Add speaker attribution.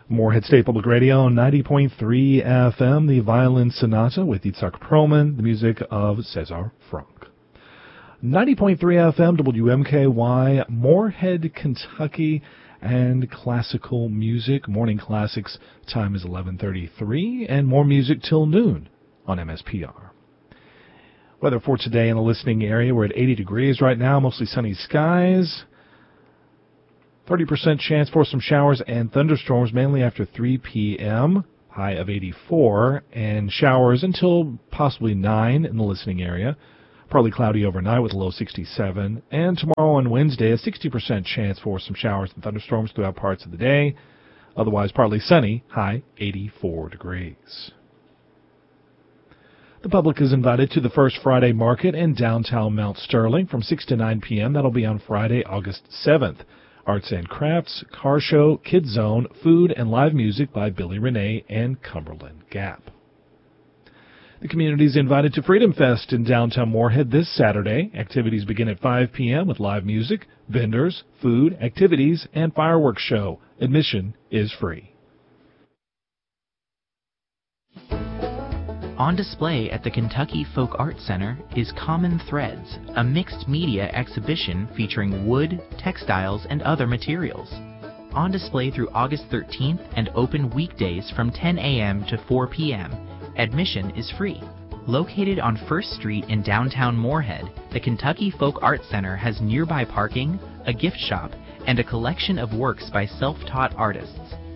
Speaker 1: Moorhead State Public Radio, 90.3 FM, the Violin Sonata with Itzhak Perlman, the music of Cesar Franck. 90.3 FM, WMKY, Moorhead, Kentucky, and classical music. Morning classics, time is 11:33, and more music till noon on MSPR. Weather for today in the listening area, we're at 80 degrees right now, mostly sunny skies. 30% chance for some showers and thunderstorms, mainly after 3 p.m., high of 84, and showers until possibly 9 in the listening area. Partly cloudy overnight with a low 67, and tomorrow and Wednesday, a 60% chance for some showers and thunderstorms throughout parts of the day. Otherwise, partly sunny, high 84 degrees. The public is invited to the First Friday Market in downtown Mount Sterling from 6 to 9 p.m. That'll be on Friday, August 7th. Arts and crafts, car show, kids zone, food, and live music by Billy Renee and Cumberland Gap. The community is invited to Freedom Fest in downtown Moorhead this Saturday. Activities begin at 5 p.m. with live music, vendors, food, activities, and fireworks show. Admission is free.
Speaker 2: On display at the Kentucky Folk Arts Center is Common Threads, a mixed media exhibition featuring wood, textiles, and other materials. On display through August 13th and open weekdays from 10 a.m. to 4 p.m. Admission is free. Located on 1st Street in downtown Moorhead, the Kentucky Folk Arts Center has nearby parking, a gift shop, and a collection of works by self-taught artists.